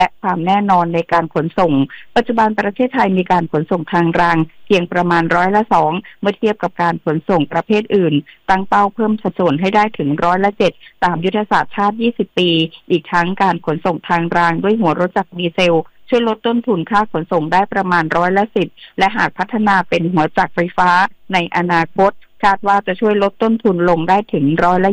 และความแน่นอนในการขนส่งปัจจุบันประเทศไทยมีการขนส่งทางรางเพียงประมาณ2%เมื่อเทียบกับการขนส่งประเภทอื่นตั้งเป้าเพิ่มสัดส่วนให้ได้ถึง7%ตามยุทธศาสตร์ชาติ20 ปีอีกทั้งการขนส่งทางรางด้วยหัวรถจักรดีเซลช่วยลดต้นทุนค่าขนส่งได้ประมาณ10%และหากพัฒนาเป็นหัวจักรไฟฟ้าในอนาคตคาดว่าจะช่วยลดต้นทุนลงได้ถึง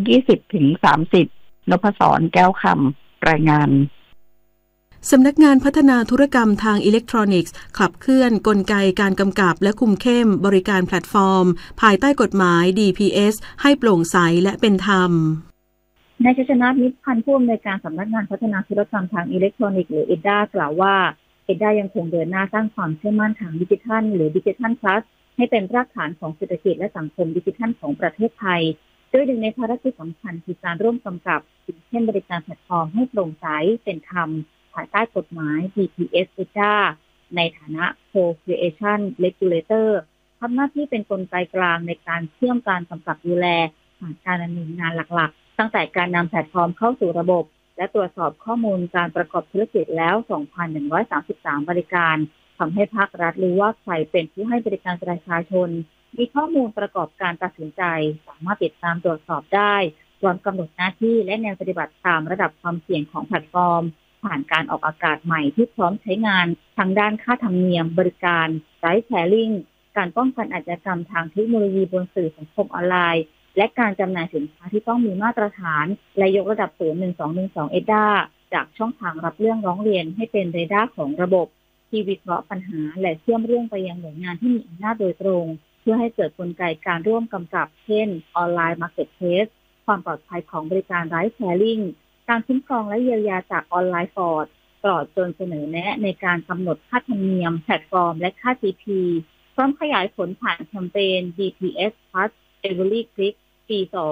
20 ถึง 30นพศร แก้วคำรายงานสำนักงานพัฒนาธุรกรรมทางอิเล็กทรอนิกส์ขับเคลื่อนกลไกการกำกับและคุมเข้มบริการแพลตฟอร์มภายใต้กฎหมาย DPS ให้โปร่งใสและเป็นธรรมนายชัยชนะมิตรพันธ์ผู้อำนวยการสำนักงานพัฒนาธุรกรรมทางอิเล็กทรอนิกส์หรือ EDDA กล่าวว่า EDDA ยังคงเดินหน้าสร้างความเชื่อมั่นทางดิจิทัลหรือดิจิทัลพลัสให้เป็นรากฐานของเศรษฐกิจและสังคมดิจิทัลของประเทศไทยโดยหนึ่งในภารกิจสำคัญคือการร่วมกำกับเช่นบริการแพลตฟอร์มให้โปร่งใสเป็นธรรมภายใต้กฎหมาย DPS EDDA ในฐานะ Co-Creation Regulator ทำหน้าที่เป็นกลไกกลางในการเชื่อมการกำกับดูแลผ่านการดำเนินงานหลักๆตั้งแต่การนำแพลตฟอร์มเข้าสู่ระบบและตรวจสอบข้อมูลการประกอบธุรกิจแล้ว 2,133 บริการทำให้ภาครัฐรู้ว่าใครเป็นผู้ให้บริการประชาชนมีข้อมูลประกอบการตัดสินใจสามารถติดตามตรวจสอบได้พร้อมกำหนดหน้าที่และแนวปฏิบัติตามระดับความเสี่ยงของแพลตฟอร์มผ่านการออกอากาศใหม่ที่พร้อมใช้งานทางด้านค่าธรรมเนียมบริการไร้แชร์ลิงการป้องกันอาชญากรรมทางเทคโนโลยีบนสื่อสังคมออนไลน์และการจำหน่ายสินค้าที่ต้องมีมาตรฐานและยกระดับศูนย์1212 EDDA จากช่องทางรับเรื่องร้องเรียนให้เป็นเรดาร์ของระบบที่วิเคราะห์ปัญหาและเชื่อมเรื่องไปยังหน่วยงานที่มีอำนาจโดยตรงเพื่อให้เกิดกลไกการร่วมกำกับเช่นออนไลน์มาร์เก็ตเพลสความปลอดภัยของบริการไร้แชร์ลิงการคุ้มครองและเยียวยาจากออนไลน์ฟอร์ดตลอดจนเสนอแนะในการกำหนดค่าธรรมเนียมแพลตฟอร์มและค่า GP พร้อมขยายผลผ่านแคมเปญ DPS Plus Every Click ปี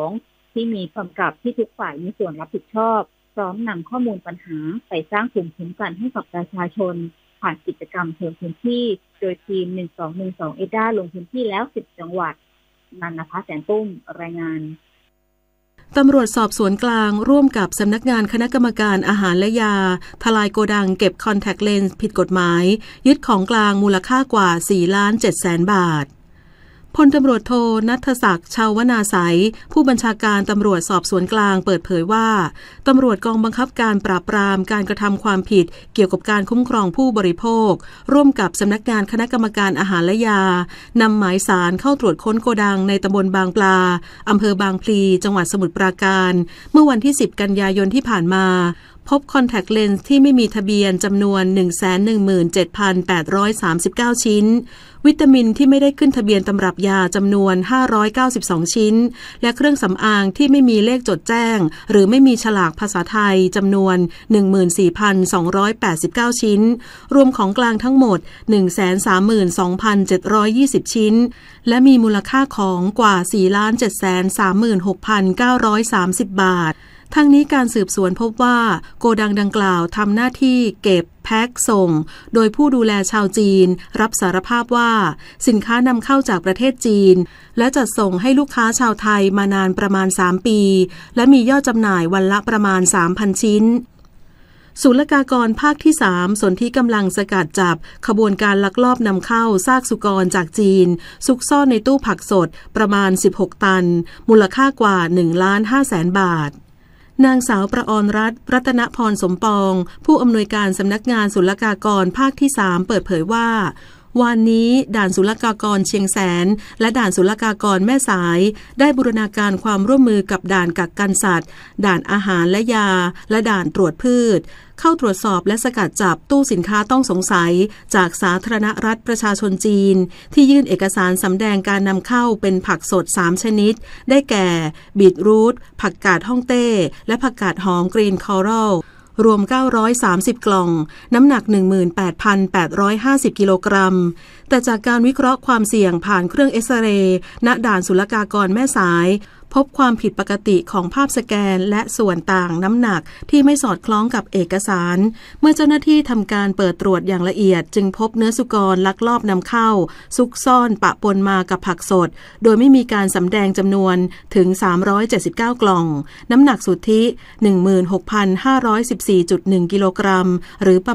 2 ที่มีกำกับที่ทุกฝ่ายมีส่วนรับผิดชอบพร้อมนำข้อมูลปัญหาไปสร้างภูมิคุ้มกันให้กับประชาชนผ่านกิจกรรมเชิงพื้นที่โดยทีม1212 EDDA ลงพื้นที่แล้ว10 จังหวัดนันนภาแสนตุ้มรายงานตำรวจสอบสวนกลางร่วมกับสำนักงานคณะกรรมการอาหารและยาทลายโกดังเก็บคอนแทคเลนส์ผิดกฎหมายยึดของกลางมูลค่ากว่า 4,700,000 บาทพลตำรวจโทณัฐศักดิ์ชาวนาสัยผู้บัญชาการตำรวจสอบสวนกลางเปิดเผยว่าตำรวจกองบังคับการปราบปรามการกระทำความผิดเกี่ยวกับการคุ้มครองผู้บริโภคร่วมกับสำนักงานคณะกรรมการอาหารและยานำหมายสารเข้าตรวจค้นโกดังในตำบลบางปลาอำเภอบางพลีจังหวัดสมุทรปราการเมื่อวันที่10 กันยายนที่ผ่านมาพบคอนแทคเลนส์ที่ไม่มีทะเบียนจำนวน 117,839 ชิ้นวิตามินที่ไม่ได้ขึ้นทะเบียนตำรับยาจำนวน592ชิ้นและเครื่องสำอางที่ไม่มีเลขจดแจ้งหรือไม่มีฉลากภาษาไทยจำนวน 14,289 ชิ้นรวมของกลางทั้งหมด 132,720 ชิ้นและมีมูลค่าของกว่า 4,736,930 บาททั้งนี้การสืบสวนพบว่าโกดังดังกล่าวทำหน้าที่เก็บแพ็คส่งโดยผู้ดูแลชาวจีนรับสารภาพว่าสินค้านำเข้าจากประเทศจีนและจัดส่งให้ลูกค้าชาวไทยมานานประมาณ3 ปีและมียอดจำหน่ายวันละประมาณ 3,000 ชิ้นศุลกากรภาคที่3ส่วนที่กำลังสกัดจับขบวนการลักลอบนำเข้าซากสุกรจากจีนซุกซ่อนในตู้ผักสดประมาณ16 ตันมูลค่ากว่า 1,500,000 บาทนางสาวประอรรัตน์รัตนพรสมปองผู้อำนวยการสำนักงานศุลกากรภาคที่3เปิดเผยว่าวันนี้ด่านศุลกากรเชียงแสนและด่านศุลกากรแม่สายได้บูรณาการความร่วมมือกับด่านกักกันสัตว์ด่านอาหารและยาและด่านตรวจพืชเข้าตรวจสอบและสกัดจับตู้สินค้าต้องสงสัยจากสาธารณรัฐประชาชนจีนที่ยื่นเอกสารสำแดงการนำเข้าเป็นผักสด3ชนิดได้แก่บีทรูทผักกาดฮ่องเต้และผักกาดหอมกรีนคอรัลรวม930 กล่องน้ำหนัก 18,850 กิโลกรัมแต่จากการวิเคราะห์ความเสี่ยงผ่านเครื่องเอ็กซเรย์ณด่านศุลกากรแม่สายพพบความผิดปกติของภาพสแกนและส่วนต่างน้ำหนักที่ไม่สอดคล้องกับเอกสารเมื่อเจ้าหน้าที่ทำการเปิดตรวจอย่างละเอียดจึงพบเนื้อสุกรลักลอบนำเข้าซุกซ่อนปะปนมากับผักสดโดยไม่มีการสำแดงจำนวนถึง379กล่องน้ำหนักสุทธิ 16,514.1 กิโลกรัมหรือ